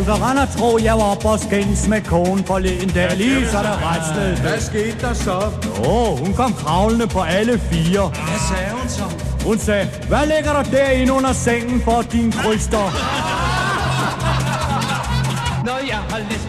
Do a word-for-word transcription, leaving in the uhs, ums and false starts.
Der render tro, jeg var oppe og skændes med konen forleden dag, lige så der retsted. Hvad skete der så? Åh, oh, hun kom kravlende på alle fire. Hvad sagde hun så? Hun sagde, hvad ligger der derinde under sengen for din kryster? Når jeg har lyst